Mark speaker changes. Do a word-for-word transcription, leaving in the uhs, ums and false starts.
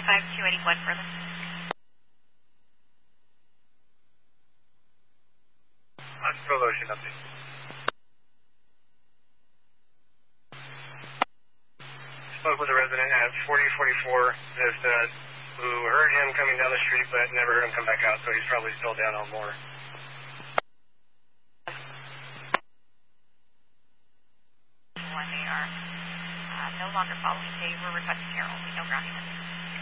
Speaker 1: five two eighty-one further.
Speaker 2: On Promotion update. Spoke with a resident at forty forty-four Vista who heard him coming down the street but never heard him come back out, so he's probably still down on more.
Speaker 1: One, they are uh, no longer following. They were requesting air only, no grounding.